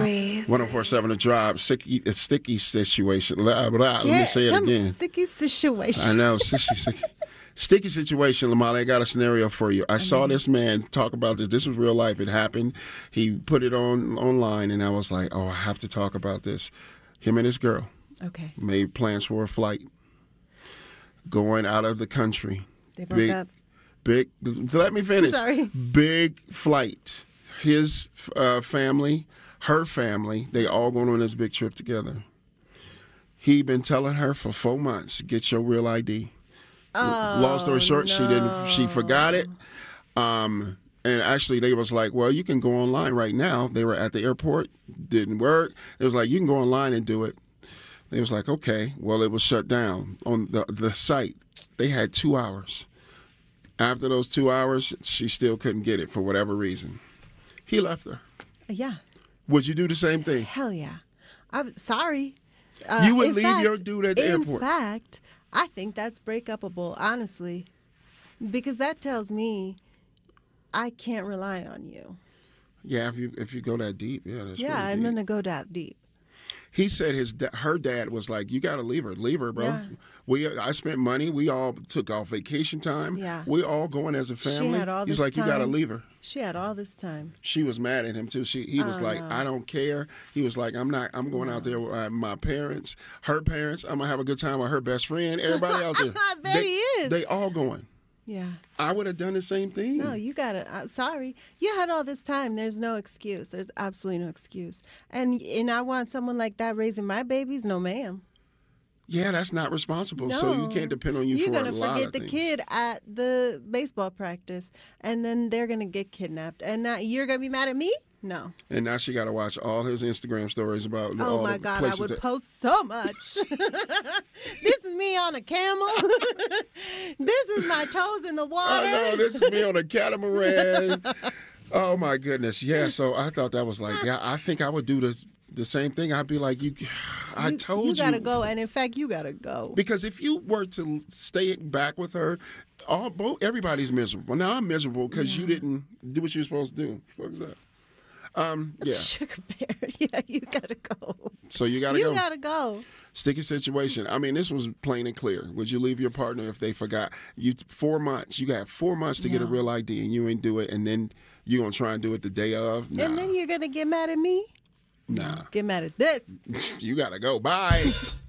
breathe. 104.7 The Drive. Sticky situation. Let me say it again. Sticky situation. I know. Sticky situation, Lamali. I got a scenario for you. I saw this man talk about this. This was real life. It happened. He put it online, and I was like, oh, I have to talk about this. Him and his girl made plans for a flight going out of the country. They broke up. Let me finish. Sorry. Big flight. His family, her family, they all going on this big trip together. He been telling her for 4 months, get your real ID. Long story short, she forgot it. And actually they was like, well, you can go online right now. They were at the airport, didn't work. It was like, you can go online and do it. They was like, okay. Well, it was shut down on the site. They had 2 hours. After those 2 hours, she still couldn't get it for whatever reason. He left her. Yeah. Would you do the same thing? Hell yeah. I'm sorry. You would leave your dude at the airport. In fact, I think that's break-upable, honestly, because that tells me I can't rely on you. Yeah, if you go that deep, yeah, that's really I'm deep. gonna go that deep. He said her dad was like, you got to leave her, bro. Yeah. I spent money. We all took off vacation time. Yeah. We all going as a family. She had all He's this like, time. you got to leave her. She had all this time. She was mad at him too. He was like, I don't care. He was like, I'm going out there with my parents, her parents. I'm gonna have a good time with her best friend. Everybody out there. I bet he is. They all going. Yeah. I would have done the same thing. No, you gotta. Sorry, you had all this time. There's no excuse. There's absolutely no excuse. And I want someone like that raising my babies. No, ma'am. Yeah, that's not responsible. No. So you can't depend on you for a lot of things. You're gonna forget the kid at the baseball practice, and then they're gonna get kidnapped, and now you're gonna be mad at me? No. And now she got to watch all his Instagram stories about all my the God, places I would post so much. This is me on a camel. This is my toes in the water. Oh, no, this is me on a catamaran. Oh, my goodness. Yeah, so I thought that was like, yeah, I think I would do the same thing. I'd be like, I told you. You got to go, and in fact, you got to go. Because if you were to stay back with her, everybody's miserable. Now I'm miserable because you didn't do what you were supposed to do. What was that? Yeah. Sugar bear. Yeah, you gotta go. So you gotta go. You gotta go. Sticky situation. I mean, this was plain and clear. Would you leave your partner if they forgot? 4 months. You got 4 months to get a real ID, and you ain't do it, and then you gonna try and do it the day of? Nah. And then you're gonna get mad at me? Nah. Get mad at this. You gotta go. Bye.